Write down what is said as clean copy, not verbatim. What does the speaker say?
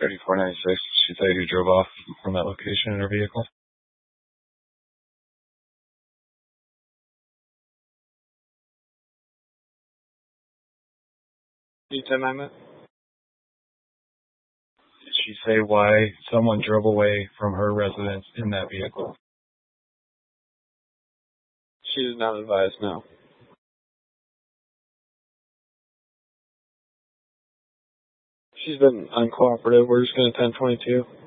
3496. She said you drove off from that location in her vehicle. You said my Did she say why someone drove away from her residence in that vehicle? She did not advise, no. She's been uncooperative. We're just going to 1022.